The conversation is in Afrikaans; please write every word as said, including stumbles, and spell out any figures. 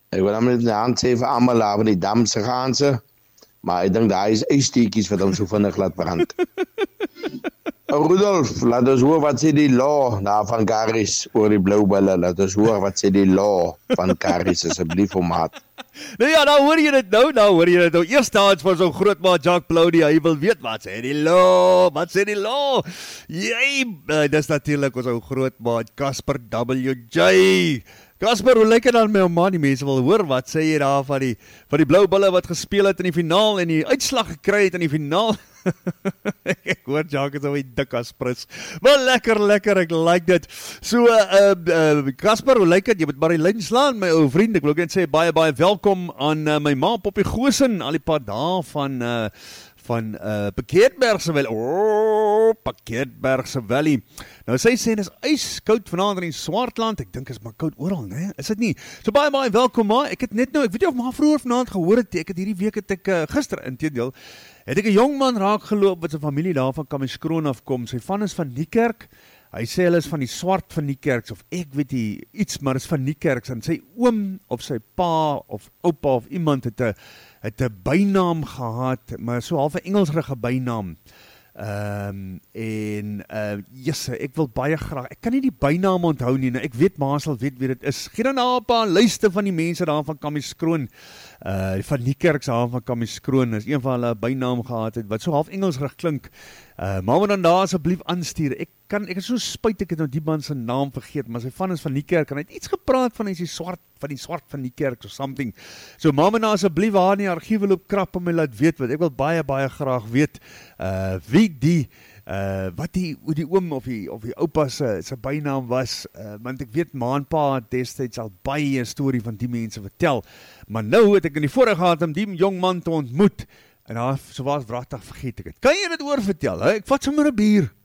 Ek wil hom net in die hand sê vir almal daar van die dam se gaan se, maar ek dink daar is yssteekies wat hom so vinnig laat brand. Rudolf, laat ons hoor wat sê die law daar van Karis oor die blou bulle. Laat ons hoor wat sê die law van Karis asseblief om maat. Nou ja, nou hoor jy dit nou, nou hoor jy dit nou. Eerstens vir so grootmaat Jacques Plaudy, hy wil weet wat sê die law, wat sê die law? Jy, uh, dis natuurlik ons ou grootmaat Casper W J. Casper, hoe lyk dit dan met jou man? Die mense wil hoor, wat sê jy daar van die, van die blou bulle wat gespeel het in die finaal en die uitslag gekry het in die finaal? Ek hoor Jacques is al die dik as prins. Maar lekker, lekker, ek like dit. So, uh, uh, Casper, hoe lyk dit? Jy moet maar die lyn slaan, my ou vriend. Ek wil ook net sê, baie, baie welkom aan uh, my ma Poppie Goosen, al die pad daar van... Uh, van uh, Pakketbergse Valley. Oh, Pakketbergse Valley. Nou sy sê, dit is ijskoud vanavond in die Swartland. Ek dink is maar koud oral, né? Is dit nie? So baie, baie welkom, ma. Ek het net nou, ek weet nie of ma vroeger vanavond gehoor het, ek het hierdie week het ek, uh, gister, inteendeel, het ek 'n jong man raak geloop, wat sy familie daar van Kamiskroon afkom. Sy van is van Niekerk. Hy sê hulle is van die Swart van Niekerk, of ek weet nie, iets, maar is van Niekerk. En sy oom, of sy pa, of oupa, of iemand het 'n het 'n bynaam gehad, maar so half 'n Engelsrige bynaam. Ehm um, en uh jisse, ek wil baie graag. Ek kan nie die bynaam onthou nie. Nou, ek weet maar sal weet wie dit is. Gee dan na 'n paar lyste van die mense daar van Kamiskroon. Uh van Niekerk se haven van Kamiskroon is een van hulle bynaam gehad het wat so half Engelsrig klink. Uh maar dan daar asseblief aanstuur. Ek kan ek is so spyt ek het nou die man se naam vergeet, maar sy van is van Niekerk en hy het iets gepraat van hy is die swart van die swart van Niekerk of something. So mamma nou asseblief haar in die argiewe loop krap om my laat weet wat. Ek wil baie baie graag weet uh wie die uh wat die hoe die oom of die of die oupa se se bynaam was, uh, want ek weet ma en pa destyds al baie 'n storie van die mense vertel. Maar nou het ek in die voorreg gehad om die jong man te ontmoet en daar so was wragtig vergeet ek het. Kan jy dit oor vertel? Hè? Ek vat sommer 'n bier.